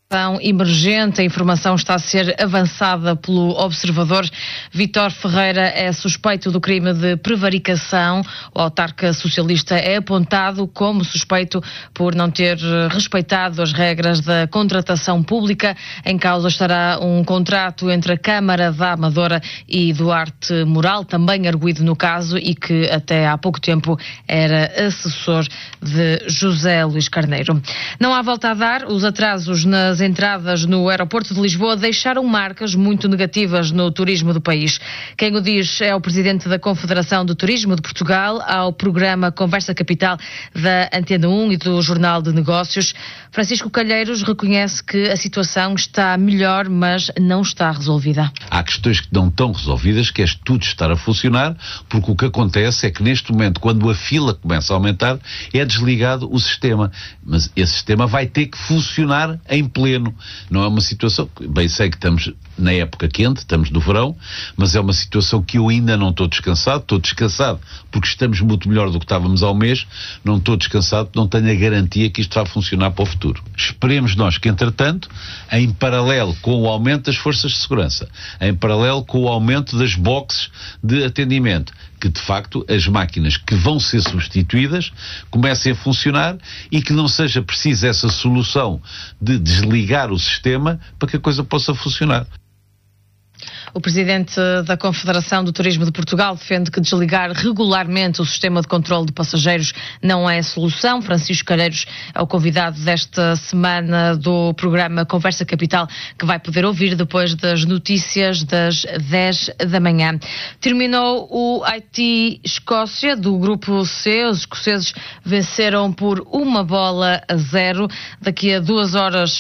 Emergente, a informação está a ser avançada pelo observador. Vítor Ferreira é suspeito do crime de prevaricação. O autarca socialista é apontado como suspeito por não ter respeitado as regras da contratação pública. Em causa estará um contrato entre a Câmara da Amadora e Duarte Moral, também arguido no caso e que até há pouco tempo era assessor de José Luís Carneiro. Não há volta a dar. Os atrasos nas entradas no aeroporto de Lisboa deixaram marcas muito negativas no turismo do país. Quem o diz é o presidente da Confederação do Turismo de Portugal, ao programa Conversa Capital da Antena 1 e do Jornal de Negócios. Francisco Calheiros reconhece que a situação está melhor, mas não está resolvida. Há questões que não estão resolvidas, que é tudo estar a funcionar, porque o que acontece é que neste momento, quando a fila começa a aumentar, é desligado o sistema. Mas esse sistema vai ter que funcionar em pleno. Não é uma situação, bem sei que estamos na época quente, estamos no verão, mas é uma situação que eu ainda não estou descansado porque estamos muito melhor do que estávamos há um mês, não estou descansado, não tenho a garantia que isto vai funcionar para o futuro. Esperemos nós que, entretanto, em paralelo com o aumento das forças de segurança, em paralelo com o aumento das boxes de atendimento, que de facto as máquinas que vão ser substituídas comecem a funcionar e que não seja preciso essa solução de desligar o sistema para que a coisa possa funcionar. O presidente da Confederação do Turismo de Portugal defende que desligar regularmente o sistema de controle de passageiros não é a solução. Francisco Calheiros é o convidado desta semana do programa Conversa Capital, que vai poder ouvir depois das notícias das 10 da manhã. Terminou o Haiti-Escócia do Grupo C. Os escoceses venceram por 1-0. Daqui a 1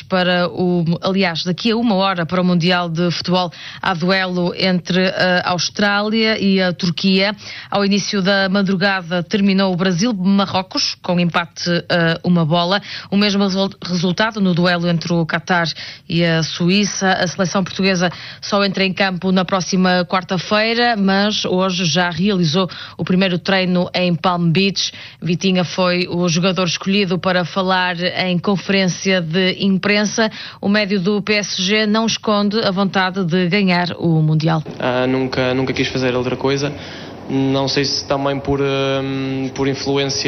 hora para o Mundial de Futebol há duelo entre a Austrália e a Turquia. Ao início da madrugada terminou o Brasil-Marrocos com empate a 1-1. O mesmo resultado no duelo entre o Qatar e a Suíça. A seleção portuguesa só entra em campo na próxima quarta-feira, mas hoje já realizou o primeiro treino em Palm Beach. Vitinha foi o jogador escolhido para falar em conferência de imprensa. O médio do PSG não esconde a vontade de ganhar o Mundial. Nunca quis fazer outra coisa. Não sei se também por influência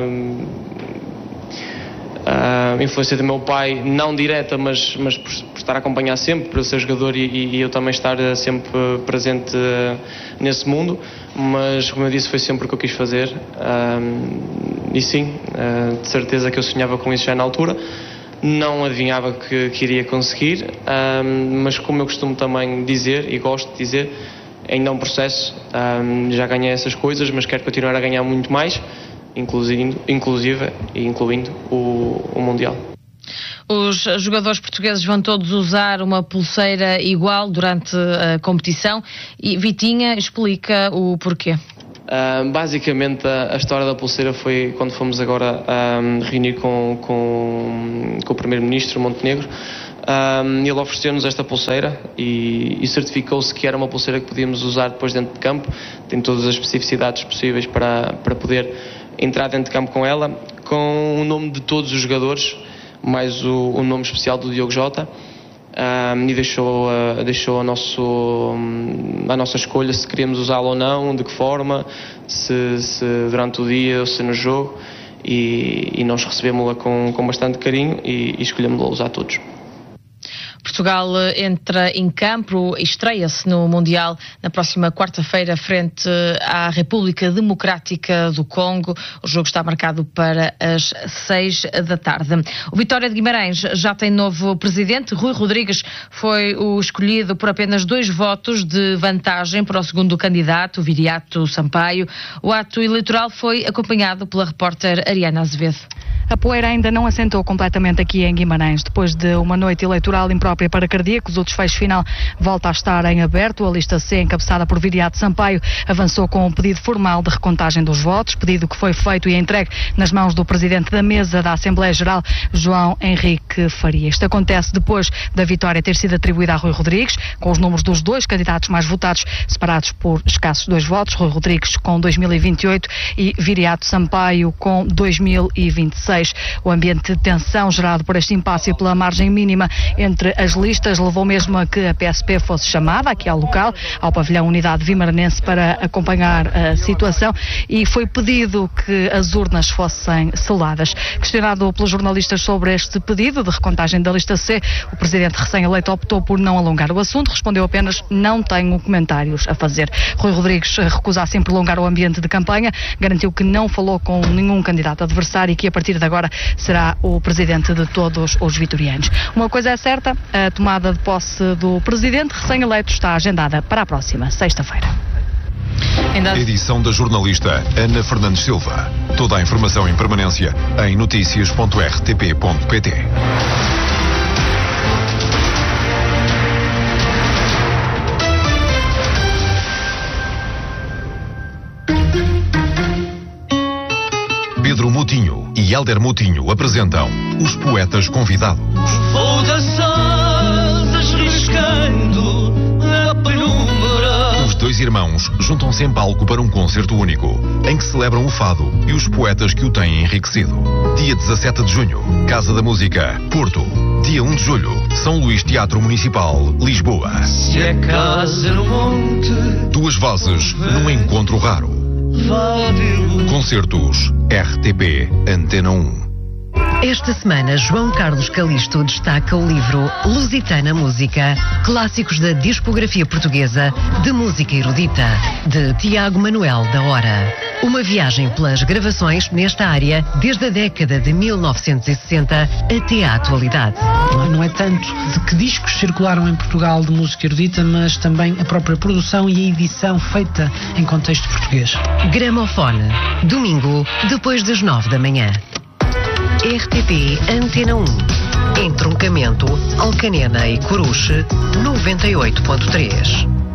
do meu pai, não direta, mas por estar a acompanhar sempre, por ser jogador e eu também estar sempre presente nesse mundo. Mas, como eu disse, foi sempre o que eu quis fazer. E sim, de certeza que eu sonhava com isso já na altura. Não adivinhava que iria conseguir, mas como eu costumo também dizer, e gosto de dizer, ainda é um processo. Já ganhei essas coisas, mas quero continuar a ganhar muito mais, incluindo o Mundial. Os jogadores portugueses vão todos usar uma pulseira igual durante a competição e Vitinha explica o porquê. Basicamente a história da pulseira foi quando fomos agora reunir com o Primeiro-Ministro Montenegro. Ele ofereceu-nos esta pulseira e certificou-se que era uma pulseira que podíamos usar depois dentro de campo. Tem todas as especificidades possíveis para poder entrar dentro de campo com ela, com o nome de todos os jogadores, mais o nome especial do Diogo Jota. E deixou a nossa escolha se queríamos usá-lo ou não, de que forma, se durante o dia ou se no jogo, e nós recebemos-la com bastante carinho e escolhemos-la usar todos. Portugal entra em campo, estreia-se no Mundial na próxima quarta-feira frente à República Democrática do Congo. O jogo está marcado para as 6 da tarde. O Vitória de Guimarães já tem novo presidente. Rui Rodrigues foi o escolhido por apenas 2 votos de vantagem para o segundo candidato, Viriato Sampaio. O ato eleitoral foi acompanhado pela repórter Ariana Azevedo. A poeira ainda não assentou completamente aqui em Guimarães, depois de uma noite eleitoral imprópria própria para cardíacos. O desfecho final volta a estar em aberto. A lista C, encabeçada por Viriato Sampaio, avançou com um pedido formal de recontagem dos votos, pedido que foi feito e entregue nas mãos do presidente da mesa da Assembleia Geral, João Henrique Faria. Isto acontece depois da vitória ter sido atribuída a Rui Rodrigues, com os números dos dois candidatos mais votados separados por escassos 2 votos, Rui Rodrigues com 2028 e Viriato Sampaio com 2026. O ambiente de tensão gerado por este impasse e pela margem mínima entre as listas levou mesmo a que a PSP fosse chamada aqui ao local, ao pavilhão Unidade Vimaranense, para acompanhar a situação, e foi pedido que as urnas fossem seladas. Questionado pelos jornalistas sobre este pedido de recontagem da lista C, o presidente recém-eleito optou por não alongar o assunto, respondeu apenas: não tenho comentários a fazer. Rui Rodrigues recusa assim prolongar o ambiente de campanha, garantiu que não falou com nenhum candidato adversário e que a partir de agora será o presidente de todos os vitorianos. Uma coisa é certa, a tomada de posse do presidente recém-eleito está agendada para a próxima sexta-feira. Edição da jornalista Ana Fernandes Silva. Toda a informação em permanência em noticias.rtp.pt. Pedro Moutinho e Hélder Moutinho apresentam Os Poetas Convidados. Vou dançar riscando a penumbra. Os dois irmãos juntam-se em palco para um concerto único, em que celebram o fado e os poetas que o têm enriquecido. Dia 17 de junho, Casa da Música, Porto. Dia 1 de julho, São Luís Teatro Municipal, Lisboa. Se é casa no monte, 2 vozes num encontro raro. Concertos RTP Antena 1. Esta semana, João Carlos Calisto destaca o livro Lusitana Música, clássicos da discografia portuguesa de música erudita, de Tiago Manuel da Hora. Uma viagem pelas gravações nesta área desde a década de 1960 até à atualidade. Não é tanto de que discos circularam em Portugal de música erudita, mas também a própria produção e a edição feita em contexto português. Gramofone, domingo, depois das 9 da manhã. RTP Antena 1. Entroncamento, Alcanena e Coruche, 98.3.